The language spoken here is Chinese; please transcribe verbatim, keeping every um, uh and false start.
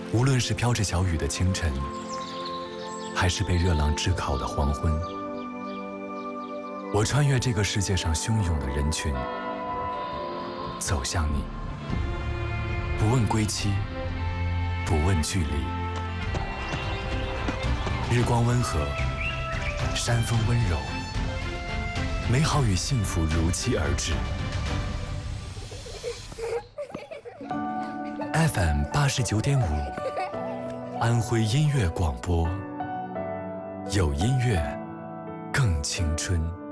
无论是飘着小雨的清晨，还是被热浪炙烤的黄昏，我穿越这个世界上汹涌的人群，走向你，不问归期，不问距离。日光温和，山风温柔，美好与幸福如期而至。F M 八十九点五，安徽音乐广播，有音乐更青春。